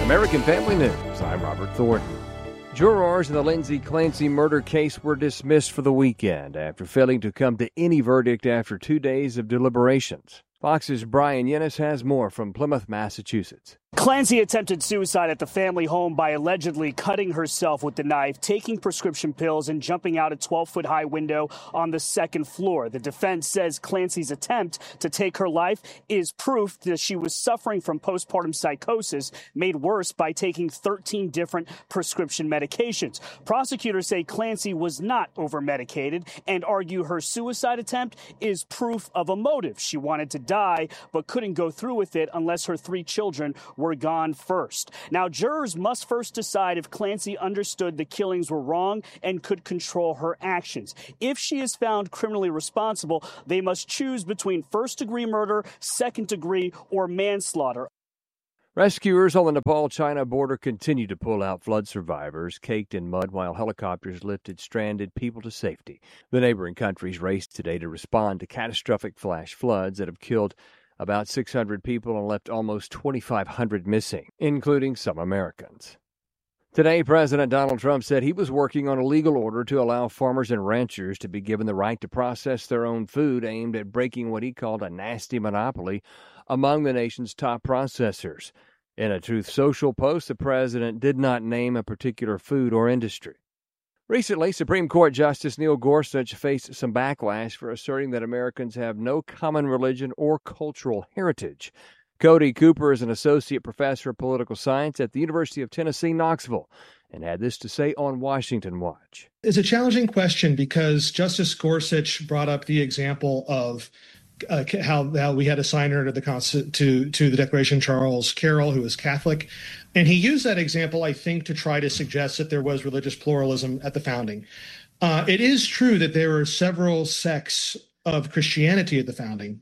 American Family News, I'm Robert Thornton. Jurors in the Lindsay Clancy murder case were dismissed for the weekend after failing to come to any verdict after 2 days of deliberations. Fox's Brian Yennis has more from Plymouth, Massachusetts. Clancy attempted suicide at the family home by allegedly cutting herself with the knife, taking prescription pills, and jumping out a 12-foot-high window on the second floor. The defense says Clancy's attempt to take her life is proof that she was suffering from postpartum psychosis, made worse by taking 13 different prescription medications. Prosecutors say Clancy was not over-medicated and argue her suicide attempt is proof of a motive. She wanted to die but couldn't go through with it unless her 3 children were gone first. Now, jurors must first decide if Clancy understood the killings were wrong and could control her actions. If she is found criminally responsible, they must choose between first-degree murder, second-degree, or manslaughter. Rescuers on the Nepal-China border continue to pull out flood survivors caked in mud while helicopters lifted stranded people to safety. The neighboring countries raced today to respond to catastrophic flash floods that have killed about 600 people and left almost 2,500 missing, including some Americans. Today, President Donald Trump said he was working on a legal order to allow farmers and ranchers to be given the right to process their own food, aimed at breaking what he called a nasty monopoly among the nation's top processors. In a Truth Social post, the president did not name a particular food or industry. Recently, Supreme Court Justice Neil Gorsuch faced some backlash for asserting that Americans have no common religion or cultural heritage. Cody Cooper is an associate professor of political science at the University of Tennessee, Knoxville, and had this to say on Washington Watch. It's a challenging question because Justice Gorsuch brought up the example of how we had a signer to the Declaration, Charles Carroll, who was Catholic. And he used that example, I think, to try to suggest that there was religious pluralism at the founding. It is true that there were several sects of Christianity at the founding,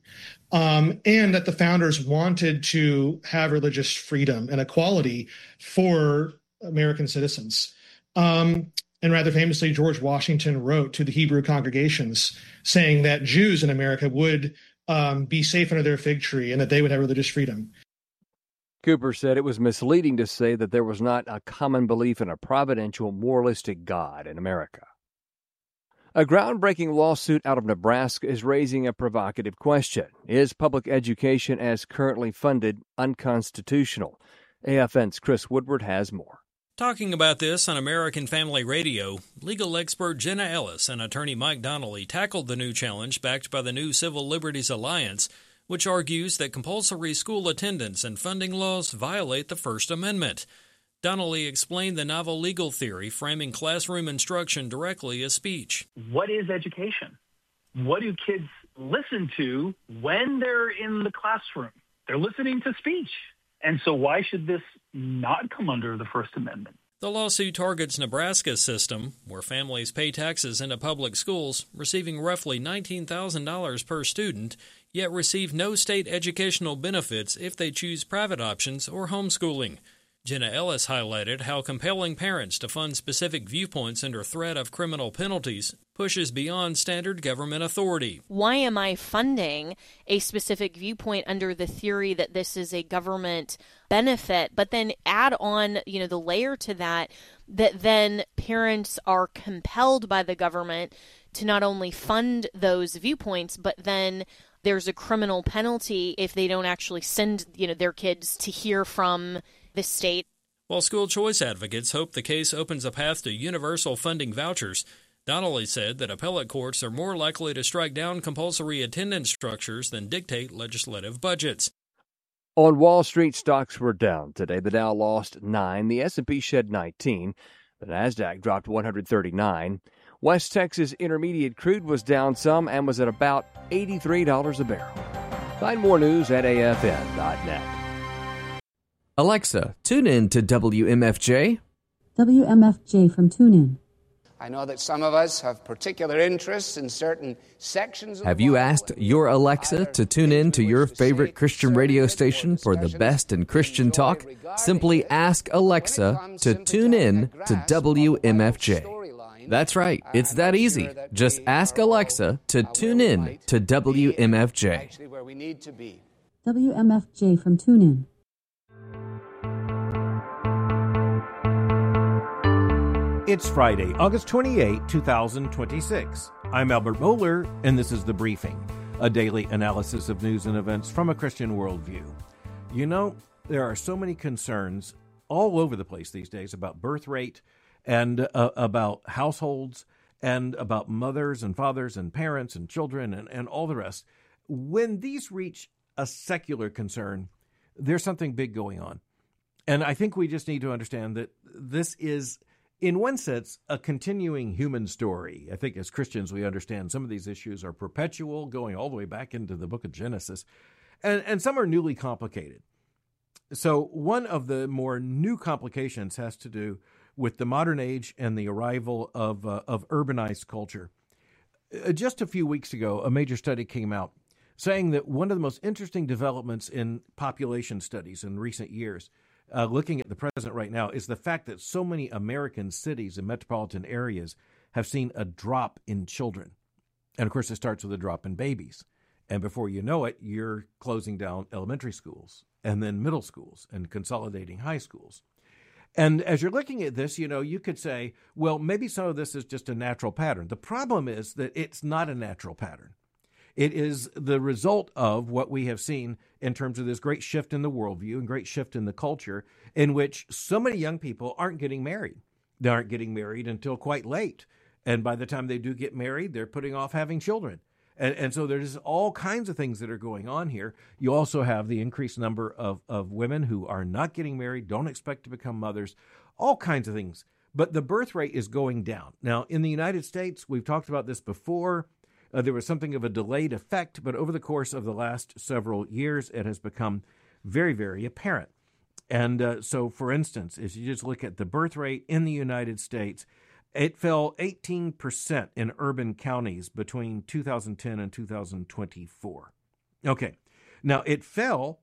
and that the founders wanted to have religious freedom and equality for American citizens. And rather famously, George Washington wrote to the Hebrew congregations saying that Jews in America would be safe under their fig tree and that they would have religious freedom. Cooper said it was misleading to say that there was not a common belief in a providential, moralistic God in America. A groundbreaking lawsuit out of Nebraska is raising a provocative question. Is public education as currently funded unconstitutional? AFN's Chris Woodward has more. Talking about this on American Family Radio, legal expert Jenna Ellis and attorney Mike Donnelly tackled the new challenge backed by the new Civil Liberties Alliance, which argues that compulsory school attendance and funding laws violate the First Amendment. Donnelly explained the novel legal theory framing classroom instruction directly as speech. What is education? What do kids listen to when they're in the classroom? They're listening to speech. And so why should this not come under the First Amendment? The lawsuit targets Nebraska's system, where families pay taxes into public schools, receiving roughly $19,000 per student, yet receive no state educational benefits if they choose private options or homeschooling. Jenna Ellis highlighted how compelling parents to fund specific viewpoints under threat of criminal penalties pushes beyond standard government authority. Why am I funding a specific viewpoint under the theory that this is a government benefit, but then add on, the layer to that then parents are compelled by the government to not only fund those viewpoints, but then there's a criminal penalty if they don't actually send, their kids to hear from the state. While school choice advocates hope the case opens a path to universal funding vouchers, Donnelly said that appellate courts are more likely to strike down compulsory attendance structures than dictate legislative budgets. On Wall Street, stocks were down today. The Dow lost 9, the S&P shed 19, the Nasdaq dropped 139. West Texas Intermediate crude was down some and was at about $83 a barrel. Find more news at afn.net. Alexa, tune in to WMFJ. WMFJ from TuneIn. I know that some of us have particular interests in certain sections of Have you asked your Alexa to tune in to your favorite Christian radio station for the best in Christian talk? Simply ask Alexa to tune in to WMFJ. That's right, it's that easy. Just ask Alexa to tune in to WMFJ. WMFJ from TuneIn. It's Friday, August 28, 2026. I'm Albert Mohler, and this is The Briefing, a daily analysis of news and events from a Christian worldview. You know, there are so many concerns all over the place these days about birth rate and about households and about mothers and fathers and parents and children and all the rest. When these reach a secular concern, there's something big going on. And I think we just need to understand that this is, in one sense, a continuing human story. I think as Christians, we understand some of these issues are perpetual, going all the way back into the book of Genesis, and some are newly complicated. So one of the more new complications has to do with the modern age and the arrival of urbanized culture. Just a few weeks ago, a major study came out saying that one of the most interesting developments in population studies in recent years, looking at the present right now, is the fact that so many American cities and metropolitan areas have seen a drop in children. And of course, it starts with a drop in babies. And before you know it, you're closing down elementary schools and then middle schools and consolidating high schools. And as you're looking at this, you know, you could say, well, maybe some of this is just a natural pattern. The problem is that it's not a natural pattern. It is the result of what we have seen in terms of this great shift in the worldview and great shift in the culture in which so many young people aren't getting married. They aren't getting married until quite late. And by the time they do get married, they're putting off having children. And so there's all kinds of things that are going on here. You also have the increased number of women who are not getting married, don't expect to become mothers, all kinds of things. But the birth rate is going down. Now, in the United States, we've talked about this before. There was something of a delayed effect, but over the course of the last several years, it has become very, very apparent. And so, for instance, if you just look at the birth rate in the United States, it fell 18% in urban counties between 2010 and 2024. Okay, now it fell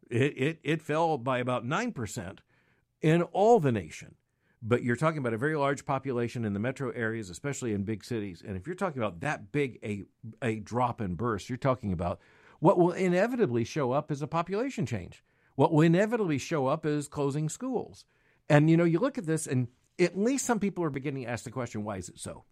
by about 9% in all the nation. But you're talking about a very large population in the metro areas, especially in big cities. And if you're talking about that big a drop in births, you're talking about what will inevitably show up as a population change. What will inevitably show up is closing schools. And, you know, you look at this and at least some people are beginning to ask the question, why is it so?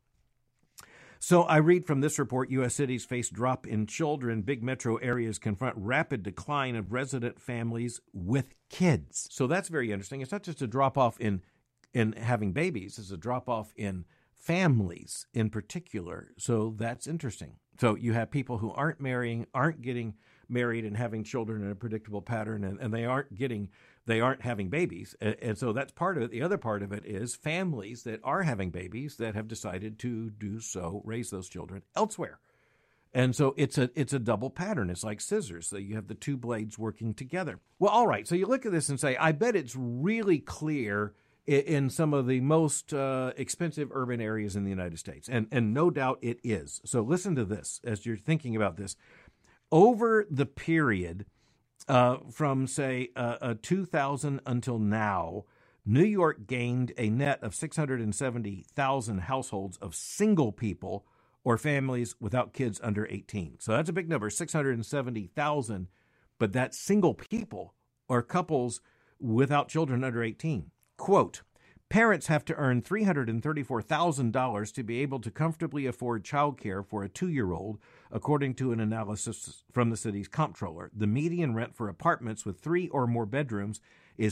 So I read from this report, U.S. cities face drop in children. Big metro areas confront rapid decline of resident families with kids. So that's very interesting. It's not just a drop off in having babies, is a drop-off in families in particular. So that's interesting. So you have people who aren't getting married and having children in a predictable pattern, and they aren't having babies. And so that's part of it. The other part of it is families that are having babies that have decided to do so, raise those children elsewhere. And so it's a double pattern. It's like scissors. So you have the two blades working together. Well, all right. So you look at this and say, I bet it's really clear in some of the most expensive urban areas in the United States. And no doubt it is. So listen to this as you're thinking about this. Over the period from, say, 2000 until now, New York gained a net of 670,000 households of single people or families without kids under 18. So that's a big number, 670,000. But that's single people or couples without children under 18. Quote, parents have to earn $334,000 to be able to comfortably afford childcare for a 2-year-old, according to an analysis from the city's comptroller. The median rent for apartments with 3 or more bedrooms is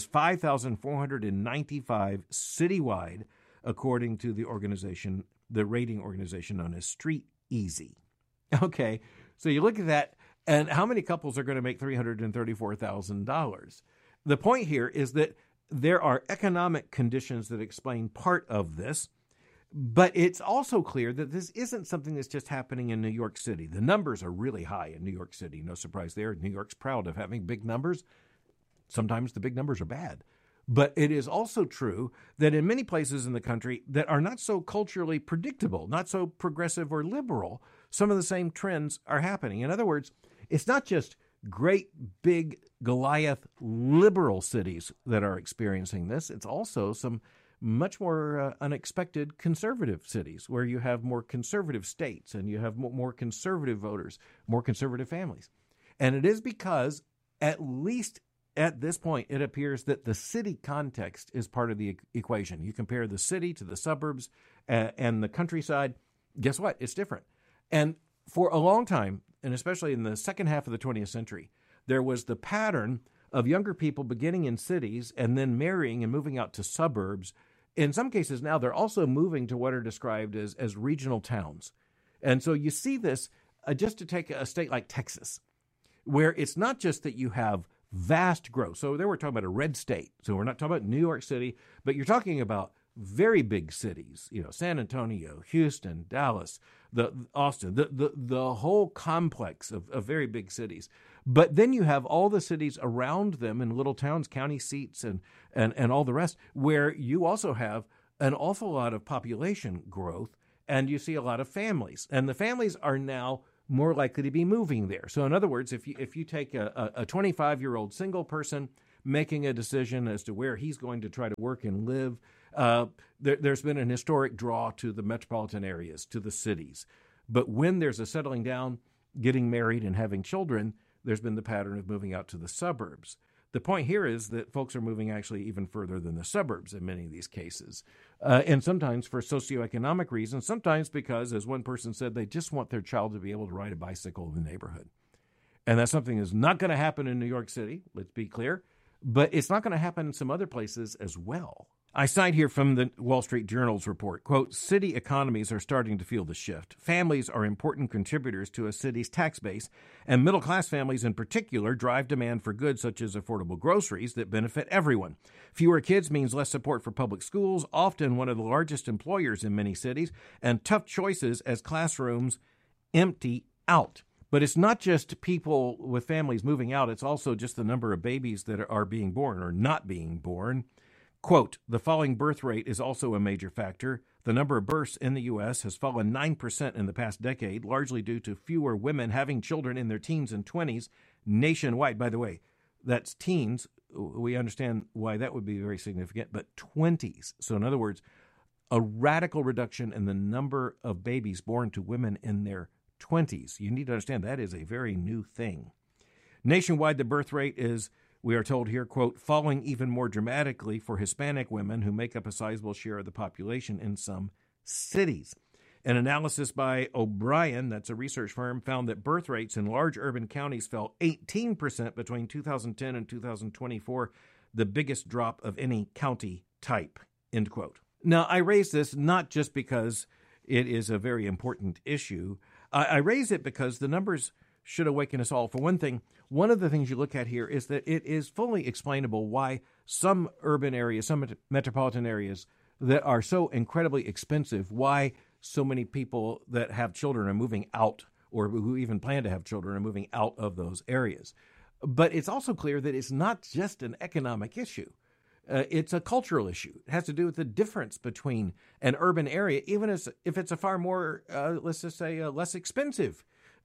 $5,495 citywide, according to the rating organization known as Street Easy. Okay, so you look at that, and how many couples are going to make $334,000? The point here is that there are economic conditions that explain part of this, but it's also clear that this isn't something that's just happening in New York City. The numbers are really high in New York City. No surprise there. New York's proud of having big numbers. Sometimes the big numbers are bad. But it is also true that in many places in the country that are not so culturally predictable, not so progressive or liberal, some of the same trends are happening. In other words, it's not just great, big, Goliath liberal cities that are experiencing this. It's also some much more unexpected conservative cities where you have more conservative states and you have more conservative voters, more conservative families. And it is because, at least at this point, it appears that the city context is part of the equation. You compare the city to the suburbs and the countryside, guess what? It's different. And for a long time, and especially in the second half of the 20th century, there was the pattern of younger people beginning in cities and then marrying and moving out to suburbs. In some cases now, they're also moving to what are described as regional towns. And so you see this, just to take a state like Texas, where it's not just that you have vast growth. So there we're talking about a red state. So we're not talking about New York City, but you're talking about very big cities, San Antonio, Houston, Dallas, Austin, the whole complex of very big cities. But then you have all the cities around them in little towns, county seats, and all the rest, where you also have an awful lot of population growth, and you see a lot of families. And the families are now more likely to be moving there. So in other words, if you take a 25-year-old single person making a decision as to where he's going to try to work and live, there's been an historic draw to the metropolitan areas, to the cities. But when there's a settling down, getting married, and having children, there's been the pattern of moving out to the suburbs. The point here is that folks are moving actually even further than the suburbs in many of these cases. And sometimes for socioeconomic reasons, sometimes because, as one person said, they just want their child to be able to ride a bicycle in the neighborhood. And that's something that's not going to happen in New York City, let's be clear, but it's not going to happen in some other places as well. I cite here from the Wall Street Journal's report, quote, city economies are starting to feel the shift. Families are important contributors to a city's tax base, and middle-class families in particular drive demand for goods such as affordable groceries that benefit everyone. Fewer kids means less support for public schools, often one of the largest employers in many cities, and tough choices as classrooms empty out. But it's not just people with families moving out, it's also just the number of babies that are being born or not being born. Quote, the falling birth rate is also a major factor. The number of births in the U.S. has fallen 9% in the past decade, largely due to fewer women having children in their teens and 20s nationwide. By the way, that's teens. We understand why that would be very significant, but 20s. So in other words, a radical reduction in the number of babies born to women in their 20s. You need to understand that is a very new thing. Nationwide, the birth rate is, we are told here, quote, falling even more dramatically for Hispanic women who make up a sizable share of the population in some cities. An analysis by O'Brien, that's a research firm, found that birth rates in large urban counties fell 18% between 2010 and 2024, the biggest drop of any county type, end quote. Now, I raise this not just because it is a very important issue. I raise it because the numbers should awaken us all. For one thing, one of the things you look at here is that it is fully explainable why some urban areas, some metropolitan areas that are so incredibly expensive, why so many people that have children are moving out, or who even plan to have children are moving out of those areas. But it's also clear that it's not just an economic issue. It's a cultural issue. It has to do with the difference between an urban area, even if it's a far more, let's just say, less expensive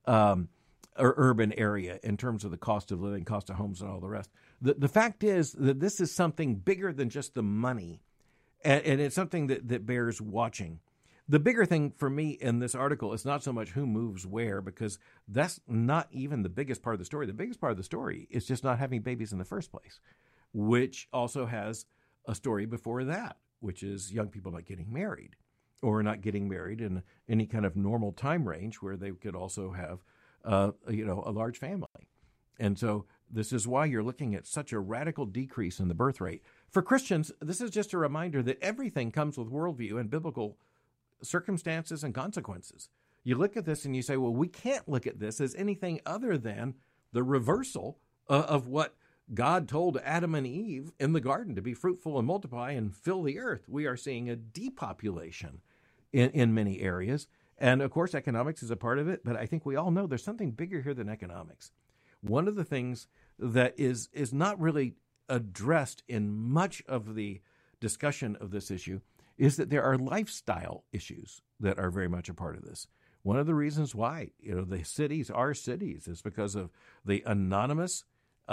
or urban area in terms of the cost of living, cost of homes, and all the rest. The fact is that this is something bigger than just the money, and it's something that bears watching. The bigger thing for me in this article is not so much who moves where, because that's not even the biggest part of the story. The biggest part of the story is just not having babies in the first place, which also has a story before that, which is young people not getting married, or not getting married in any kind of normal time range where they could also have a large family. And so this is why you're looking at such a radical decrease in the birth rate. For Christians, this is just a reminder that everything comes with worldview and biblical circumstances and consequences. You look at this and you say, well, we can't look at this as anything other than the reversal of what God told Adam and Eve in the garden, to be fruitful and multiply and fill the earth. We are seeing a depopulation in many areas. And of course, economics is a part of it, but I think we all know there's something bigger here than economics. One of the things that is not really addressed in much of the discussion of this issue is that there are lifestyle issues that are very much a part of this. One of the reasons why, the cities are cities is because of the anonymous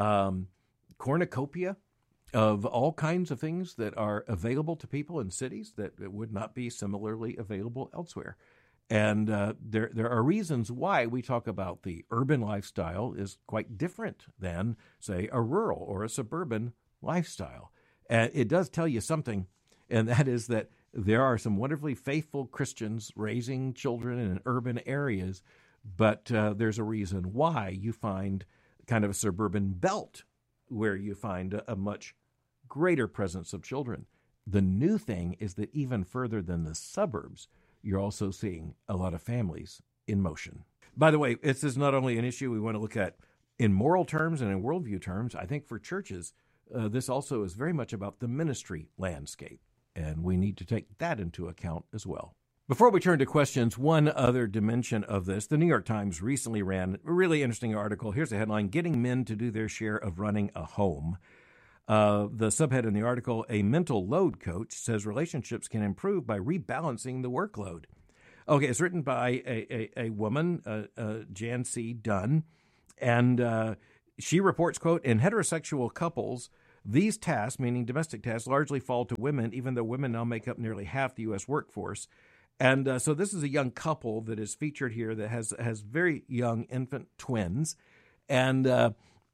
cornucopia of all kinds of things that are available to people in cities that would not be similarly available elsewhere. And there are reasons why we talk about the urban lifestyle is quite different than, say, a rural or a suburban lifestyle. And it does tell you something, and that is that there are some wonderfully faithful Christians raising children in urban areas, but there's a reason why you find kind of a suburban belt where you find a much greater presence of children. The new thing is that even further than the suburbs, you're also seeing a lot of families in motion. By the way, this is not only an issue we want to look at in moral terms and in worldview terms. I think for churches, this also is very much about the ministry landscape, and we need to take that into account as well. Before we turn to questions, one other dimension of this. The New York Times recently ran a really interesting article. Here's the headline: Getting Men to Do Their Share of Running a Home. The subhead in the article, a mental load coach says relationships can improve by rebalancing the workload. Okay, it's written by a woman, Jan C. Dunn, and she reports, quote, in heterosexual couples, these tasks, meaning domestic tasks, largely fall to women, even though women now make up nearly half the U.S. workforce. And so this is a young couple that is featured here that has very young infant twins, and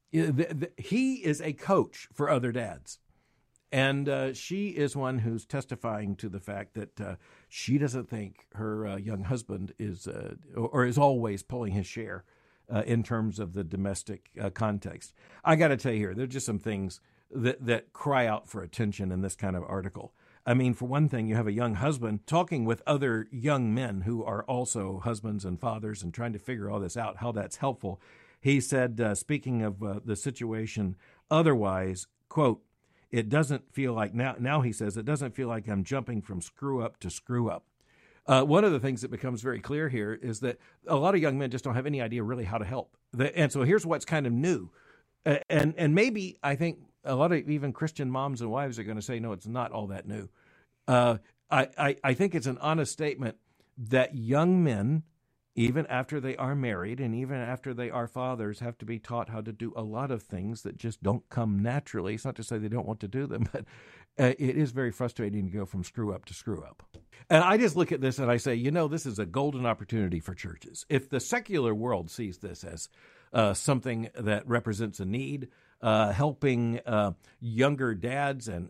he is a coach for other dads. And she is one who's testifying to the fact that she doesn't think her young husband is or is always pulling his share in terms of the domestic context. I got to tell you here, there are just some things that cry out for attention in this kind of article. I mean, for one thing, you have a young husband talking with other young men who are also husbands and fathers and trying to figure all this out, how that's helpful. He said, speaking of the situation otherwise, quote, it doesn't feel like now he says, it doesn't feel like I'm jumping from screw up to screw up. One of the things that becomes very clear here is that a lot of young men just don't have any idea really how to help. And so here's what's kind of new. And maybe I think a lot of even Christian moms and wives are going to say, no, it's not all that new. I think it's an honest statement that young men, even after they are married and even after they are fathers, have to be taught how to do a lot of things that just don't come naturally. It's not to say they don't want to do them, but it is very frustrating to go from screw up to screw up. And I just look at this and I say, this is a golden opportunity for churches. If the secular world sees this as something that represents a need, helping younger dads and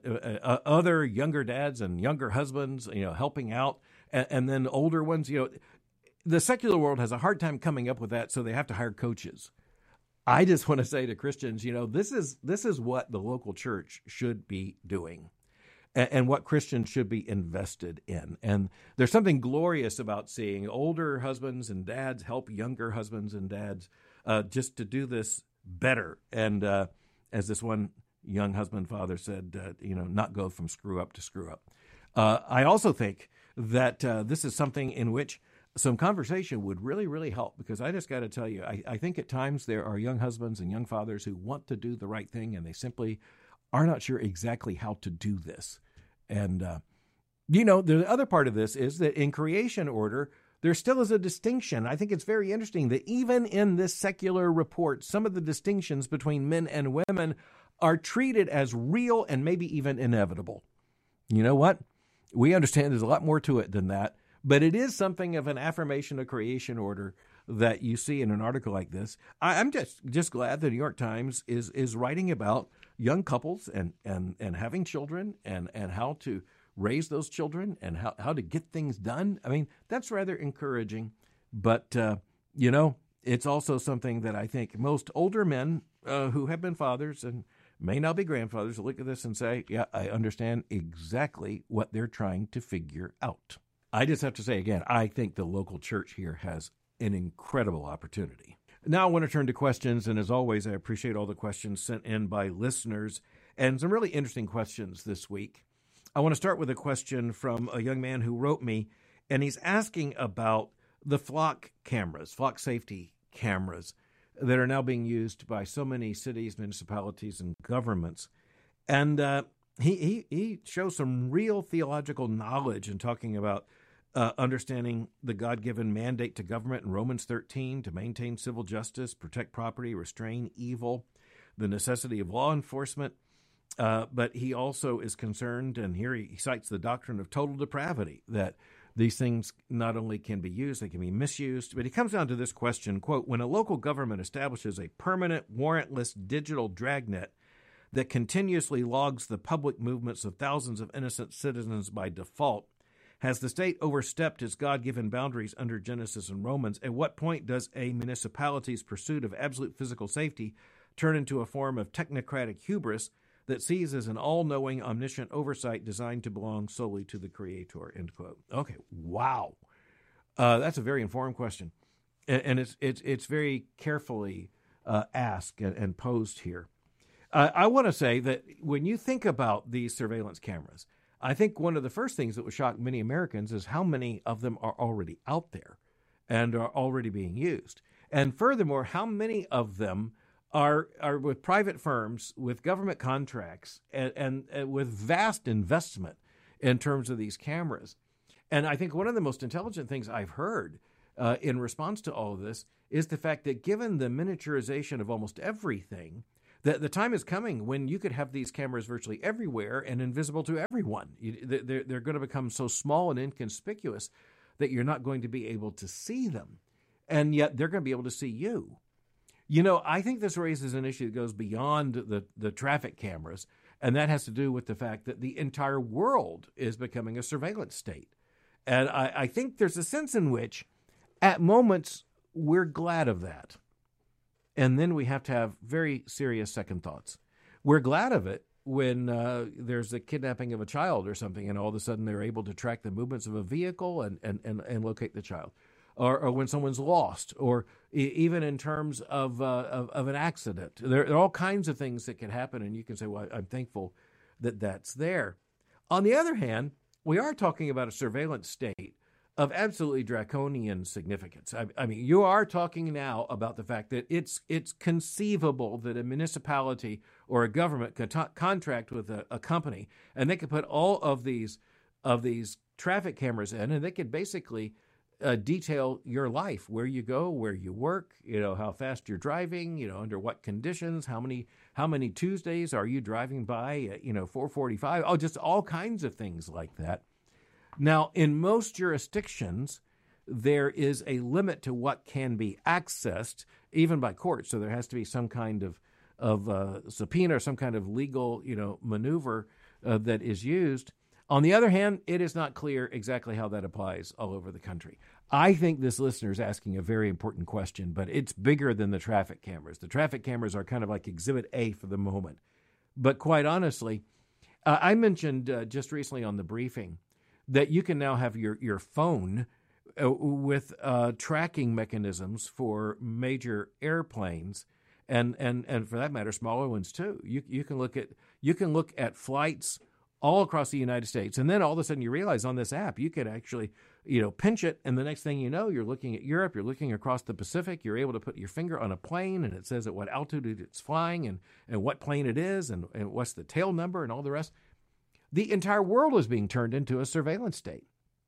other younger dads and younger husbands, helping out, and then older ones, the secular world has a hard time coming up with that, so they have to hire coaches. I just want to say to Christians, this is what the local church should be doing, and what Christians should be invested in. And there's something glorious about seeing older husbands and dads help younger husbands and dads just to do this better. And as this one young husband father said, not go from screw up to screw up. I also think that this is something in which some conversation would really, really help, because I just got to tell you, I think at times there are young husbands and young fathers who want to do the right thing, and they simply are not sure exactly how to do this. And, the other part of this is that in creation order, there still is a distinction. I think it's very interesting that even in this secular report, some of the distinctions between men and women are treated as real and maybe even inevitable. You know what? We understand there's a lot more to it than that. But it is something of an affirmation of creation order that you see in an article like this. I'm just glad the New York Times is writing about young couples and having children and how to raise those children and how to get things done. I mean, that's rather encouraging. But, it's also something that I think most older men who have been fathers and may now be grandfathers look at this and say, yeah, I understand exactly what they're trying to figure out. I just have to say again, I think the local church here has an incredible opportunity. Now I want to turn to questions, and as always, I appreciate all the questions sent in by listeners, and some really interesting questions this week. I want to start with a question from a young man who wrote me, and he's asking about the flock cameras, flock safety cameras that are now being used by so many cities, municipalities, and governments. And he shows some real theological knowledge in talking about understanding the God-given mandate to government in Romans 13 to maintain civil justice, protect property, restrain evil, the necessity of law enforcement. But he also is concerned, and here he cites the doctrine of total depravity, that These things not only can be used, they can be misused. But it comes down to this question, quote, when a local government establishes a permanent, warrantless digital dragnet that continuously logs the public movements of thousands of innocent citizens by default, has the state overstepped its God-given boundaries under Genesis and Romans? At what point does a municipality's pursuit of absolute physical safety turn into a form of technocratic hubris that sees as an all-knowing, omniscient oversight designed to belong solely to the Creator, end quote. Okay, wow. That's a very informed question. And it's very carefully asked and posed here. I want to say that when you think about these surveillance cameras, I think one of the first things that would shock many Americans is how many of them are already out there and are already being used. And furthermore, how many of them are with private firms, with government contracts, and with vast investment in terms of these cameras. And I think one of the most intelligent things I've heard in response to all of this is the fact that given the miniaturization of almost everything, that the time is coming when you could have these cameras virtually everywhere and invisible to everyone. They're going to become so small and inconspicuous that you're not going to be able to see them. And yet they're going to be able to see you. You know, I think this raises an issue that goes beyond the traffic cameras, and that has to do with the fact that the entire world is becoming a surveillance state. And I think there's a sense in which, at moments, we're glad of that. And then we have to have very serious second thoughts. We're glad of it when there's a kidnapping of a child or something, and all of a sudden they're able to track the movements of a vehicle and locate the child. Or when someone's lost, or even in terms of an accident. There are all kinds of things that can happen, and you can say, well, I'm thankful that that's there. On the other hand, we are talking about a surveillance state of absolutely draconian significance. I mean, you are talking now about the fact that it's conceivable that a municipality or a government could contract with a company, and they could put all of these traffic cameras in, and they could basically detail your life, where you go, where you work, how fast you're driving, under what conditions, how many Tuesdays are you driving by at, 4:45. Oh, just all kinds of things like that. Now, in most jurisdictions, there is a limit to what can be accessed, even by courts. So there has to be some kind of subpoena or some kind of legal, maneuver that is used. On the other hand, it is not clear exactly how that applies all over the country. I think this listener is asking a very important question, but it's bigger than the traffic cameras. The traffic cameras are kind of like Exhibit A for the moment. But quite honestly, I mentioned just recently on the briefing that you can now have your phone with tracking mechanisms for major airplanes, and for that matter, smaller ones too. You can look at flights all across the United States. And then all of a sudden you realize on this app, you could actually, pinch it. And the next thing you know, you're looking at Europe, you're looking across the Pacific, you're able to put your finger on a plane and it says at what altitude it's flying and what plane it is and what's the tail number and all the rest. The entire world is being turned into a surveillance state.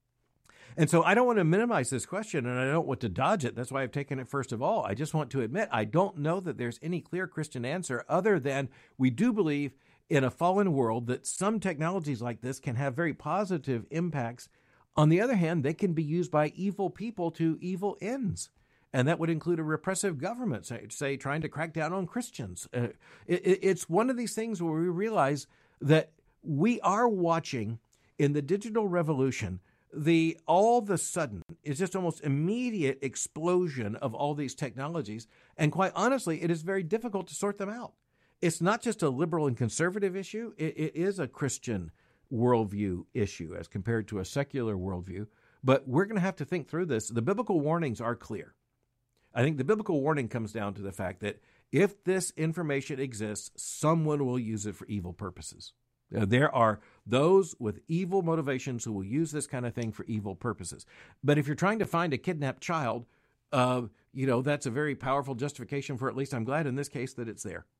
And so I don't want to minimize this question, and I don't want to dodge it. That's why I've taken it first of all. I just want to admit I don't know that there's any clear Christian answer other than we do believe in a fallen world that some technologies like this can have very positive impacts. On the other hand, they can be used by evil people to evil ends. And that would include a repressive government, say trying to crack down on Christians. It's one of these things where we realize that we are watching in the digital revolution all of a sudden is just almost immediate explosion of all these technologies. And quite honestly, it is very difficult to sort them out. It's not just a liberal and conservative issue. It is a Christian worldview issue as compared to a secular worldview. But we're going to have to think through this. The biblical warnings are clear. I think the biblical warning comes down to the fact that if this information exists, someone will use it for evil purposes. There are those with evil motivations who will use this kind of thing for evil purposes. But if you're trying to find a kidnapped child, that's a very powerful justification for, at least I'm glad in this case that it's there.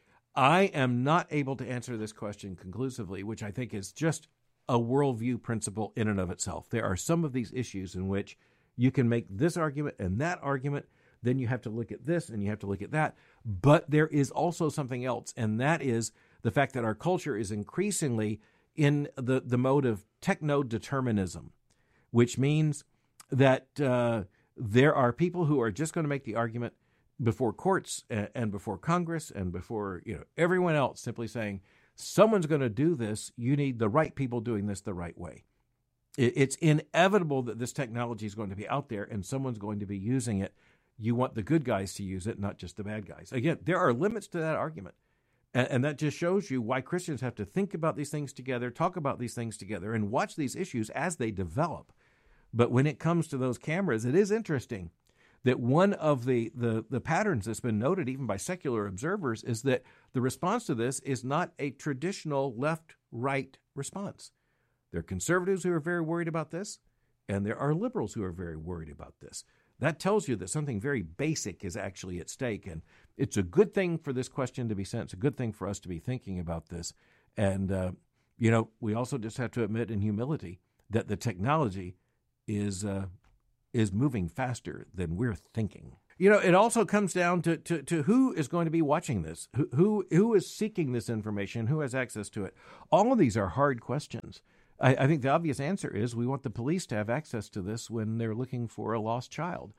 I am not able to answer this question conclusively, which I think is just a worldview principle in and of itself. There are some of these issues in which you can make this argument and that argument, then you have to look at this and you have to look at that. But there is also something else, and that is the fact that our culture is increasingly in the mode of techno-determinism, which means that there are people who are just going to make the argument before courts and before Congress and before everyone else, simply saying, someone's going to do this. You need the right people doing this the right way. It's inevitable that this technology is going to be out there and someone's going to be using it. You want the good guys to use it, not just the bad guys. Again, there are limits to that argument. And that just shows you why Christians have to think about these things together, talk about these things together, and watch these issues as they develop. But when it comes to those cameras, it is interesting that one of the patterns that's been noted even by secular observers is that the response to this is not a traditional left-right response. There are conservatives who are very worried about this, and there are liberals who are very worried about this. That tells you that something very basic is actually at stake, and it's a good thing for this question to be sent. It's a good thing for us to be thinking about this. And, we also just have to admit in humility that the technology is moving faster than we're thinking. It also comes down to who is going to be watching this, who is seeking this information, who has access to it. All of these are hard questions. I think the obvious answer is we want the police to have access to this when they're looking for a lost child,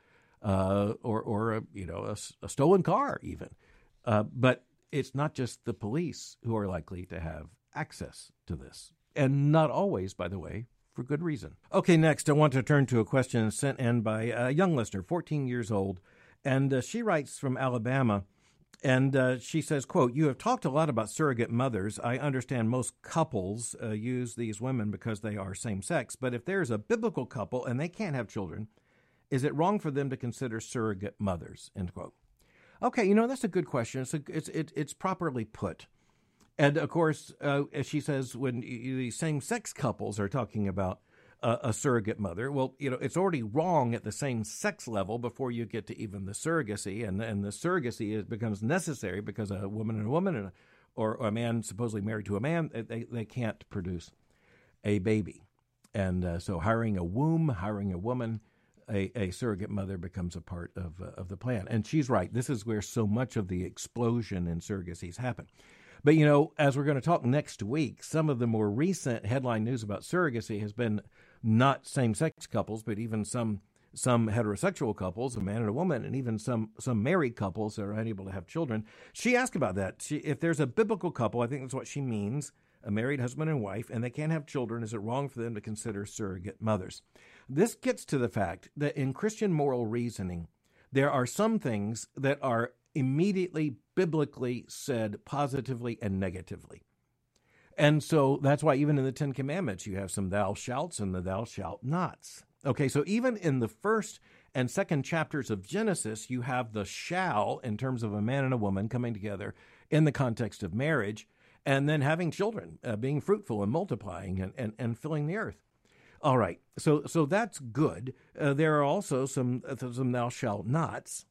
or a stolen car even. But it's not just the police who are likely to have access to this, and not always, by the way, for good reason. Okay, next I want to turn to a question sent in by a young listener, 14 years old, and she writes from Alabama. And she says, quote, "You have talked a lot about surrogate mothers. I understand most couples use these women because they are same-sex. But if there's a biblical couple and they can't have children, is it wrong for them to consider surrogate mothers?" End quote. Okay, that's a good question. It's properly put. And, of course, as she says, when the same-sex couples are talking about a surrogate mother, well, it's already wrong at the same sex level before you get to even the surrogacy, and the surrogacy becomes necessary because a woman and a woman, or a man supposedly married to a man, they can't produce a baby, and so hiring a woman, a surrogate mother becomes a part of the plan. And she's right. This is where so much of the explosion in surrogacies happen. But, as we're going to talk next week, some of the more recent headline news about surrogacy has been not same-sex couples, but even some heterosexual couples, a man and a woman, and even some married couples that are unable to have children. She asked about that. If there's a biblical couple, I think that's what she means, a married husband and wife, and they can't have children, is it wrong for them to consider surrogate mothers? This gets to the fact that in Christian moral reasoning, there are some things that are immediately biblically said positively and negatively. And so that's why even in the Ten Commandments, you have some thou shalts and the thou shalt nots. Okay, so even in the first and second chapters of Genesis, you have the shall in terms of a man and a woman coming together in the context of marriage, and then having children, being fruitful and multiplying and filling the earth. All right, so that's good. There are also some thou shalt nots.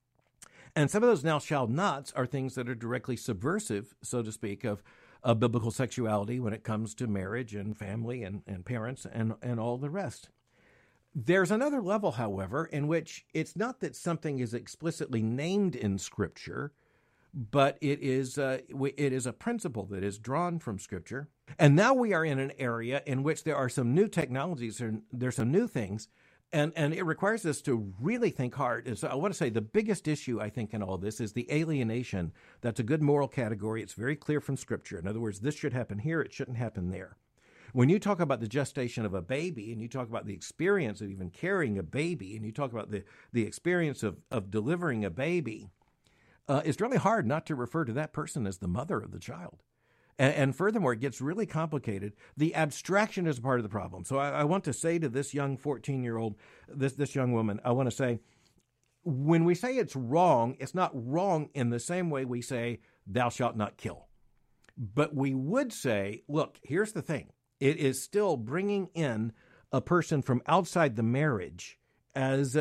And some of those thou shalt nots are things that are directly subversive, so to speak, of biblical sexuality when it comes to marriage and family and parents and all the rest. There's another level, however, in which it's not that something is explicitly named in Scripture, but it is a principle that is drawn from Scripture. And now we are in an area in which there are some new technologies, there's some new things, and it requires us to really think hard. And so I want to say the biggest issue, I think, in all this is the alienation. That's a good moral category. It's very clear from Scripture. In other words, this should happen here. It shouldn't happen there. When you talk about the gestation of a baby, and you talk about the experience of even carrying a baby, and you talk about the experience of delivering a baby, it's really hard not to refer to that person as the mother of the child. And furthermore, it gets really complicated. The abstraction is part of the problem. So I want to say to this young 14-year-old, this young woman, I want to say, when we say it's wrong, it's not wrong in the same way we say, thou shalt not kill. But we would say, look, here's the thing. It is still bringing in a person from outside the marriage as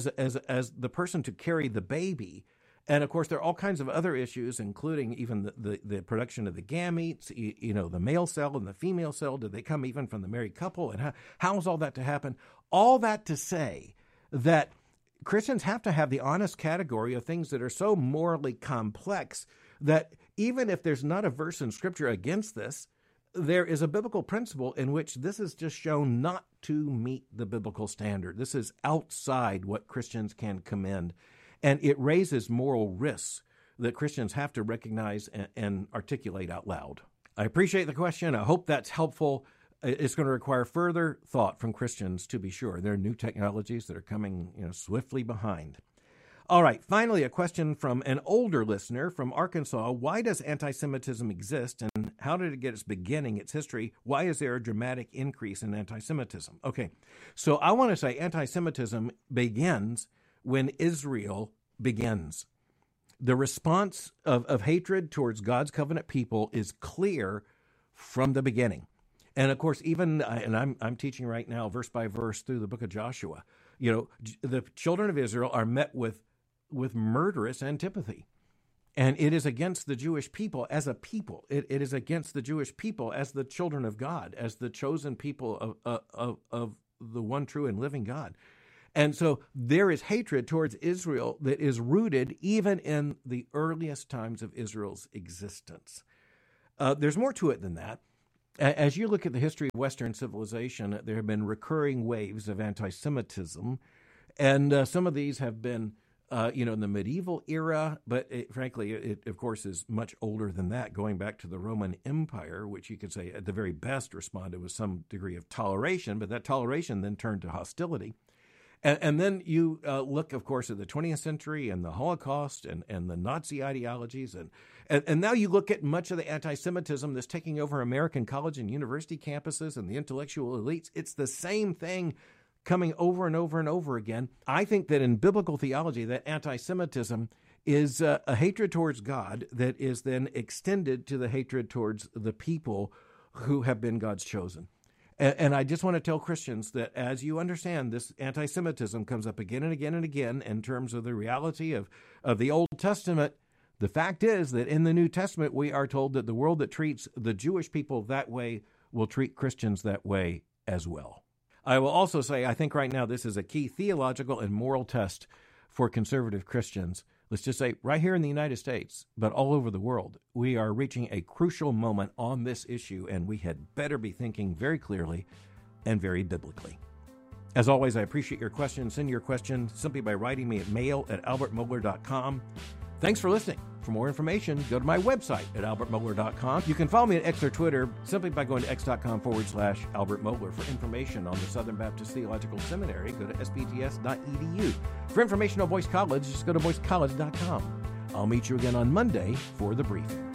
the person to carry the baby. And, of course, there are all kinds of other issues, including even the production of the gametes, the male cell and the female cell. Do they come even from the married couple? And how is all that to happen? All that to say that Christians have to have the honest category of things that are so morally complex that even if there's not a verse in Scripture against this, there is a biblical principle in which this is just shown not to meet the biblical standard. This is outside what Christians can commend, and it raises moral risks that Christians have to recognize and articulate out loud. I appreciate the question. I hope that's helpful. It's going to require further thought from Christians, to be sure. There are new technologies that are coming, swiftly behind. All right, finally, a question from an older listener from Arkansas. Why does anti-Semitism exist, and how did it get its beginning, its history? Why is there a dramatic increase in anti-Semitism? Okay, so I want to say anti-Semitism begins when Israel begins. The response of hatred towards God's covenant people is clear from the beginning. And of course, even, and I'm teaching right now, verse by verse through the book of Joshua, the children of Israel are met with murderous antipathy. And it is against the Jewish people as a people. It is against the Jewish people as the children of God, as the chosen people of the one true and living God. And so there is hatred towards Israel that is rooted even in the earliest times of Israel's existence. There's more to it than that. As you look at the history of Western civilization, there have been recurring waves of anti-Semitism, and some of these have been in the medieval era, but frankly, it of course is much older than that, going back to the Roman Empire, which you could say at the very best responded with some degree of toleration, but that toleration then turned to hostility. And then you look, of course, at the 20th century and the Holocaust and the Nazi ideologies. And now you look at much of the anti-Semitism that's taking over American college and university campuses and the intellectual elites. It's the same thing coming over and over and over again. I think that in biblical theology, that anti-Semitism is a hatred towards God that is then extended to the hatred towards the people who have been God's chosen. And I just want to tell Christians that as you understand, this anti-Semitism comes up again and again and again in terms of the reality of the Old Testament. The fact is that in the New Testament, we are told that the world that treats the Jewish people that way will treat Christians that way as well. I will also say, I think right now this is a key theological and moral test for conservative Christians. Let's just say right here in the United States, but all over the world, we are reaching a crucial moment on this issue, and we had better be thinking very clearly and very biblically. As always, I appreciate your questions. Send your question simply by writing me at mail@albertmohler.com. Thanks for listening. For more information, go to my website at albertmohler.com. You can follow me at X or Twitter simply by going to x.com/Albert Mohler. For information on the Southern Baptist Theological Seminary, go to sbts.edu. For information on Boyce College, just go to boycecollege.com. I'll meet you again on Monday for the briefing.